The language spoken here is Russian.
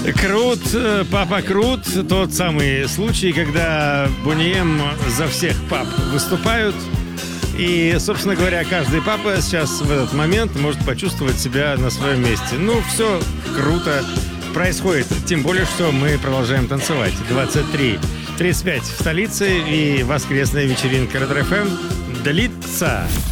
Крут, папа Крут, тот самый случай, когда Boney M за всех пап выступают. И, собственно говоря, каждый папа сейчас в этот момент может почувствовать себя на своем месте. Ну, все круто происходит. Тем более, что мы продолжаем танцевать. 23:35 в столице и воскресная вечеринка Ретро ФМ длится.